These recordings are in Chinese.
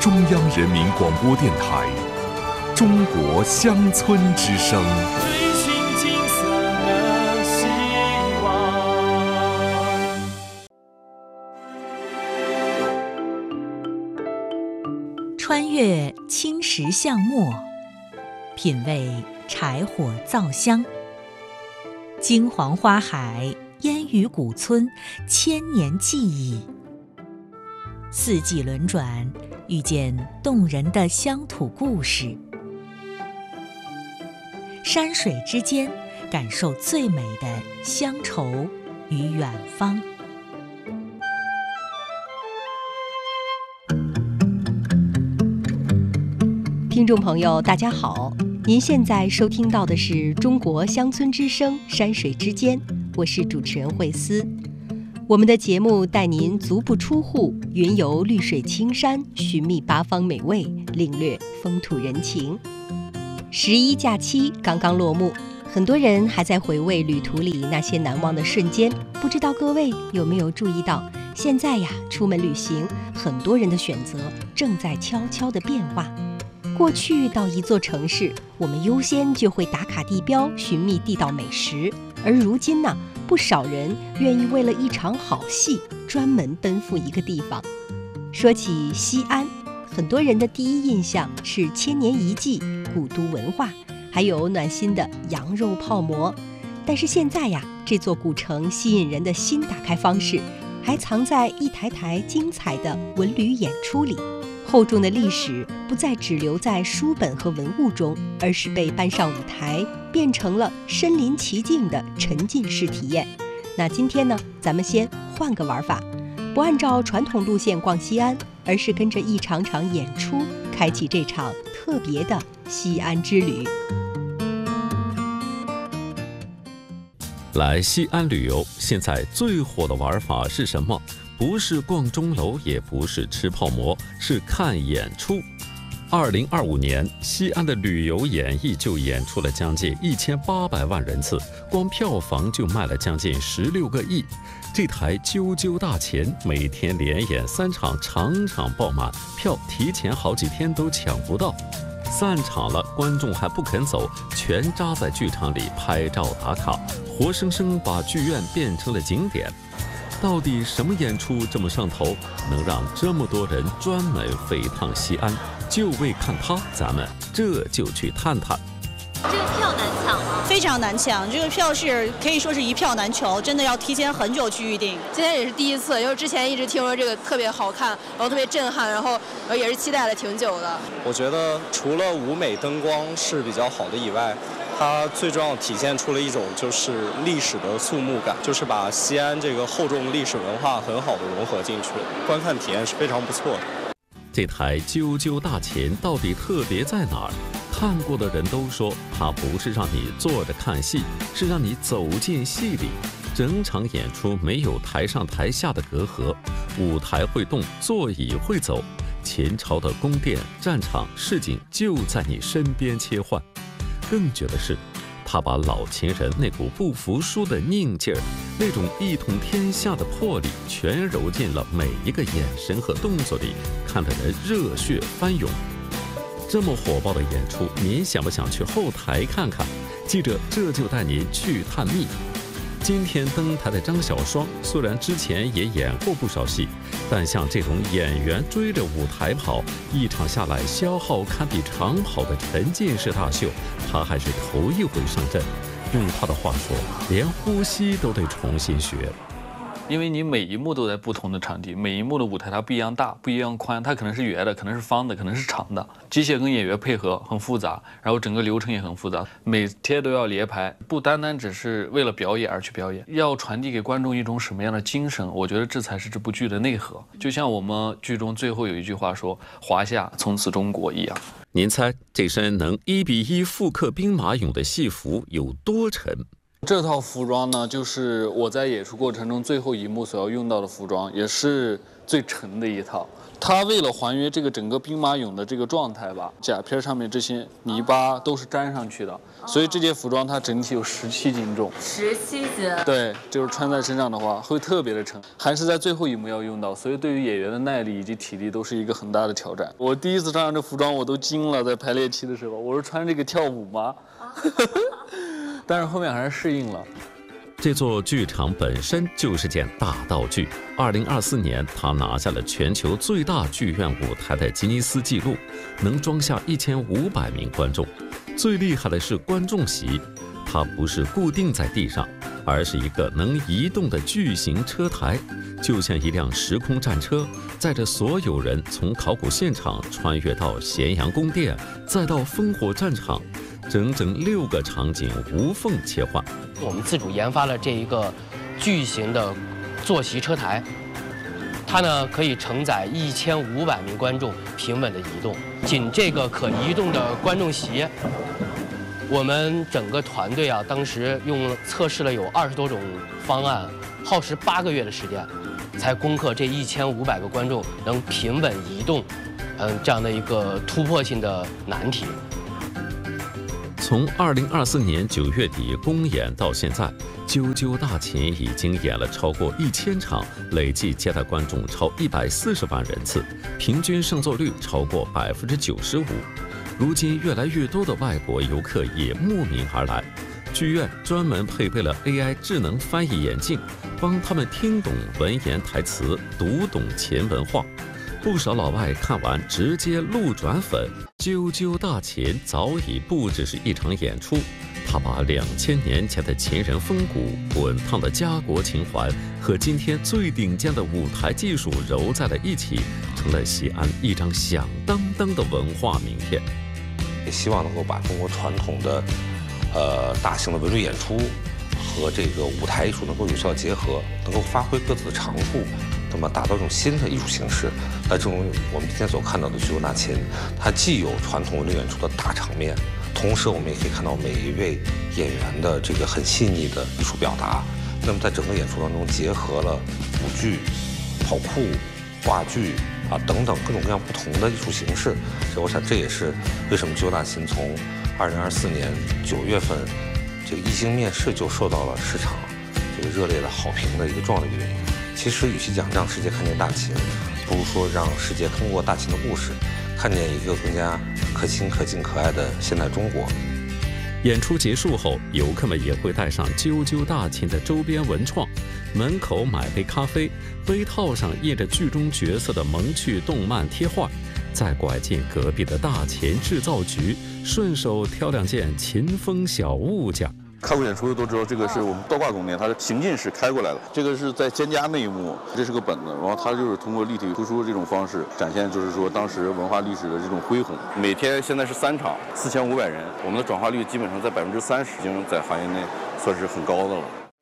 中央人民广播电台《中国乡村之声》。 追寻金色的希望。 穿越青石巷陌，品味柴火灶香。金黄花海，烟雨古村，千年记忆。四季轮转，遇见动人的乡土故事。山水之间，感受最美的乡愁与远方。 听众朋友，大家好，您现在收听到的是中国乡村之声山水之间，我是主持人慧思。我们的节目带您足不出户，云游绿水青山，寻觅八方美味，领略风土人情。11假期刚刚落幕，很多人还在回味旅途里那些难忘的瞬间。不知道各位有没有注意到，现在呀，出门旅行，很多人的选择正在悄悄地变化。过去到一座城市，我们优先就会打卡地标，寻觅地道美食，而如今呢，不少人愿意为了一场好戏，专门奔赴一个地方。说起西安，很多人的第一印象是千年遗迹、古都文化，还有暖心的羊肉泡馍。但是现在呀，这座古城吸引人的新打开方式，还藏在一台台精彩的文旅演出里。厚重的历史不再只留在书本和文物中，而是被搬上舞台，变成了身临其境的沉浸式体验。那今天呢，咱们先换个玩法，不按照传统路线逛西安，而是跟着一场场演出，开启这场特别的西安之旅。 来西安旅游，现在最火的玩法是什么？不是逛钟楼，也不是吃泡馍，是看演出。2025年，西安的旅游演艺就演出了将近1800万人次，光票房就卖了将近16个亿。这台啾啾大琴每天连演3场，场场爆满，票提前好几天都抢不到。散场了，观众还不肯走，全扎在剧场里拍照打卡，活生生把剧院变成了景点。到底什么演出这么上头，能让这么多人专门飞趟西安，就为看它？咱们这就去探探。 这个票难抢吗？ 非常难抢，这个票是可以说是一票难求，真的要提前很久去预定。 今天也是第一次，因为之前一直听说这个特别好看，然后特别震撼，然后也是期待了挺久的。 我觉得除了舞美灯光是比较好的以外，它最重要体现出了一种就是历史的肃穆感，就是把西安这个厚重历史文化很好的融合进去了，观看体验是非常不错的。 这台啾啾大琴到底特别在哪儿？看过的人都说，它不是让你坐着看戏，是让你走进戏里。整场演出没有台上台下的隔阂，舞台会动，座椅会走，秦朝的宫殿、战场、市井就在你身边切换。更绝的是，他把老秦人那股不服输的拧劲儿，那种一统天下的魄力，全揉进了每一个眼神和动作里，看得人热血翻涌。这么火爆的演出，您想不想去后台看看？记者这就带您去探秘。今天登台的张小双，虽然之前也演过不少戏，但像这种演员追着舞台跑，一场下来消耗堪比长跑的沉浸式大秀，他还是头一回上阵。用他的话说，连呼吸都得重新学。 因为你每一幕都在不同的场地，每一幕的舞台它不一样大，不一样宽，它可能是圆的，可能是方的，可能是长的。机械跟演员配合很复杂，然后整个流程也很复杂，每天都要连排，不单单只是为了表演而去表演，要传递给观众一种什么样的精神，我觉得这才是这部剧的内核。就像我们剧中最后有一句话说，华夏从此中国一样。 您猜这身能1:1复刻兵马俑的戏服有多沉？ 这套服装呢，就是我在演出过程中最后一幕所要用到的服装，也是最沉的一套。 他为了还原这个整个兵马俑的这个状态吧，甲片上面这些泥巴都是粘上去的，所以这件服装它整体有17斤重。 17斤。 对，就是穿在身上的话会特别的沉，还是在最后一幕要用到，所以对于演员的耐力以及体力都是一个很大的挑战。我第一次穿上这服装我都惊了，在排练期的时候，我说穿这个跳舞吗？但是后面还是适应了。 这座剧场本身就是件大道具。2024年，它拿下了全球最大剧院舞台的吉尼斯纪录，能装下1500名观众。最厉害的是观众席，它不是固定在地上，而是一个能移动的巨型车台，就像一辆时空战车，载着所有人从考古现场穿越到咸阳宫殿，再到烽火战场。整整6个场景无缝切换。 我们自主研发了这一个巨型的坐席车台，它呢可以承载1500名观众平稳的移动。仅这个可移动的观众席，我们整个团队啊，当时测试了有20多种方案，耗时8个月的时间，才攻克这1500个观众能平稳移动，这样的一个突破性的难题。 从2024年9月底公演到现在，啾啾大秦已经演了超过1000场，累计接待观众超140万人次，平均上座率超过95%。如今，越来越多的外国游客也慕名而来，剧院专门配备了 AI 智能翻译眼镜，帮他们听懂文言台词，读懂秦文化。不少老外看完直接路转粉。啾啾大秦早已不只是一场演出，他把2000年前的秦人风骨、滚烫的家国情怀和今天最顶尖的舞台技术揉在了一起，成了西安一张响当当的文化名片。 也希望能够把中国传统的大型的文旅演出和这个舞台艺术能够有效结合，能够发挥各自的长处，那么打造一种新的艺术形式。那正如我们今天所看到的啾啾大秦，它既有传统文旅演出的大场面，同时我们也可以看到每一位演员的这个很细腻的艺术表达。那么在整个演出当中结合了舞剧、跑酷、话剧等等各种各样不同的艺术形式。所以我想这也是为什么啾啾大秦从2024年9月份这个一经面世就受到了市场这个热烈的好评的一个重要的原因。其实与其讲让世界看见大秦，不如说让世界通过大秦的故事，看见一个更加可亲、可敬、可爱的现代中国。 演出结束后，游客们也会带上啾啾大秦的周边文创，门口买杯咖啡，杯套上印着剧中角色的萌趣动漫贴画，再拐进隔壁的大秦制造局，顺手挑2件秦风小物件。 看过演出的都知道，这个是我们倒挂宫殿，它是行进式开过来的。这个是在蒹葭内幕，这是个本子，然后它就是通过立体突出这种方式展现，就是说当时文化历史的这种恢宏。每天现在是3场，4500人，我们的转化率基本上在30%，已经在行业内算是很高的了。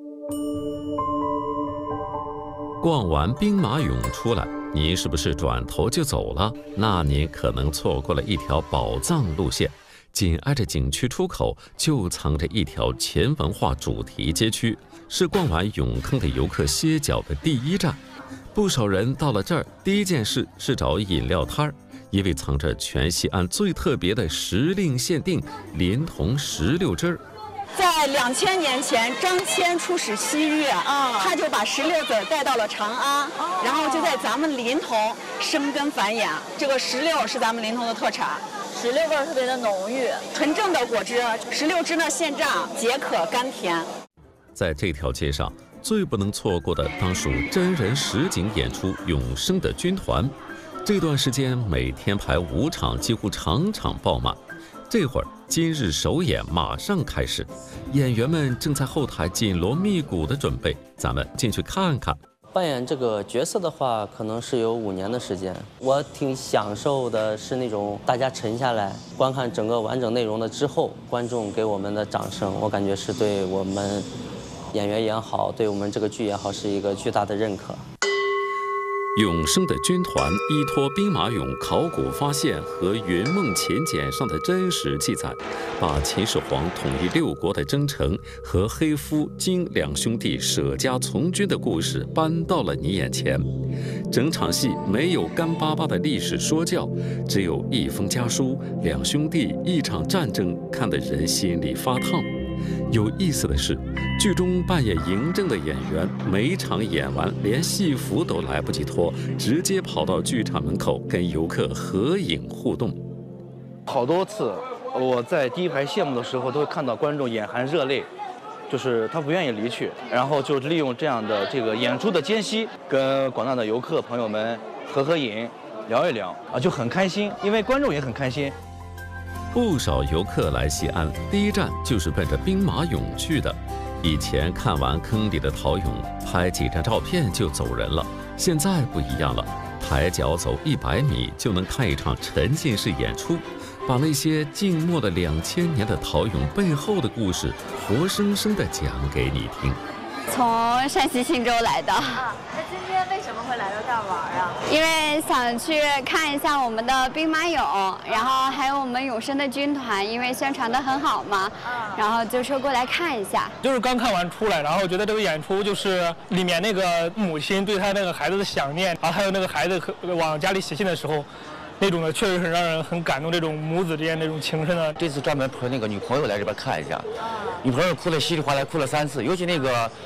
逛完兵马俑出来，您是不是转头就走了？那您可能错过了一条宝藏路线。紧挨着景区出口就藏着一条秦文化主题街区，是逛完俑坑的游客歇脚的第一站。不少人到了这儿，第一件事是找饮料摊儿，因为藏着全西安最特别的时令限定临潼16汁儿。 在2000年前，张骞出使西域他就把16籽带到了长安，然后就在咱们临潼生根繁衍。这个16是咱们临潼的特产。16味儿特别的浓郁，纯正的果汁，16汁呢现榨，解渴甘甜。 在这条街上，最不能错过的当属真人实景演出《永生的军团》。这段时间每天排5场，几乎场场爆满。这会儿今日首演马上开始，演员们正在后台紧锣密鼓的准备，咱们进去看看。 扮演这个角色的话，可能是有5年的时间。我挺享受的是那种大家沉下来观看整个完整内容的之后，观众给我们的掌声，我感觉是对我们演员也好，对我们这个剧也好，是一个巨大的认可。 永生的军团依托兵马俑考古发现和云梦秦简上的真实记载，把秦始皇统一6国的征程和黑夫、金两兄弟舍家从军的故事搬到了你眼前。整场戏没有干巴巴的历史说教，只有一封家书、两兄弟一场战争，看得人心里发烫。有意思的是，剧中扮演嬴政的演员，每场演完连戏服都来不及脱，直接跑到剧场门口跟游客合影互动。 好多次，我在第一排谢幕的时候，都会看到观众眼含热泪，就是他不愿意离去，然后就利用这样的这个演出的间隙，跟广大的游客朋友们合影，聊一聊啊，就很开心，因为观众也很开心。 不少游客来西安，第一站就是奔着兵马俑去的。以前看完坑里的陶俑，拍几张照片就走人了，现在不一样了，抬脚走100米就能看一场沉浸式演出，把那些静默了2000年的陶俑背后的故事，活生生地讲给你听。 从山西忻州来的。 那今天为什么会来到这儿玩啊？ 因为想去看一下我们的兵马俑，然后还有我们永生的军团，因为宣传的很好嘛，然后就说过来看一下。 就是刚看完出来，然后觉得这个演出就是里面那个母亲对他那个孩子的想念，然后还有那个孩子往家里写信的时候。那种的确实很让人很感动，这种母子之间那种情深啊。 这次专门陪那个女朋友来这边看一下，女朋友哭得稀里哗啦，哭了3次，尤其那个